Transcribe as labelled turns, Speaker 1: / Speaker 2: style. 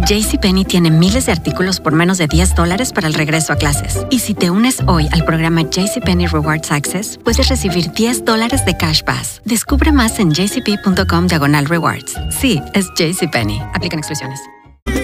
Speaker 1: JCPenney tiene miles de artículos por menos de $10 para el regreso a clases. Y si te unes hoy al programa JCPenney Rewards Access, puedes recibir $10 de Cash Pass. Descubre más en jcp.com/rewards. Sí, es JCPenney. Aplican exclusiones.